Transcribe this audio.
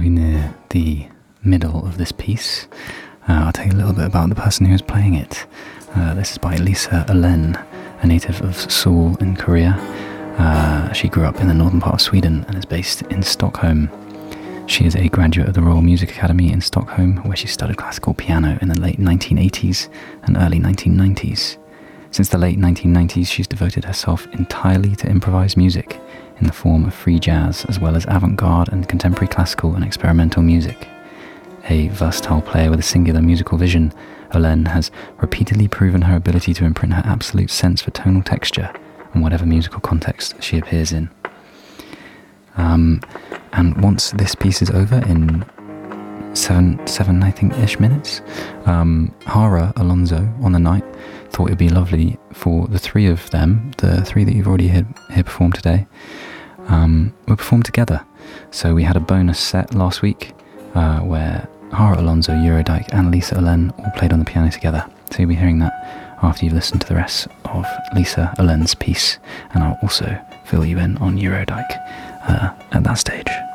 very near the middle of this piece. I'll tell you a little bit about the person who's playing it. This is by Lisa Alen, a native of Seoul in Korea. She grew up in the northern part of Sweden and is based in Stockholm. She is a graduate of the Royal Music Academy in Stockholm, where she studied classical piano in the late 1980s and early 1990s. Since the late 1990s, she's devoted herself entirely to improvised music in the form of free jazz, as well as avant-garde and contemporary classical and experimental music. A versatile player with a singular musical vision, Alen has repeatedly proven her ability to imprint her absolute sense for tonal texture in whatever musical context she appears in. And once this piece is over in seven I think ish minutes, Hara Alonso on the night thought it'd be lovely for the three of them, the three that you've already heard perform today, we'll perform together. So we had a bonus set last week where Hara Alonso, Eurodyke and Lisa Alen all played on the piano together. So you'll be hearing that after you've listened to the rest of Lisa Alen's piece, and I'll also fill you in on Eurodyke at that stage.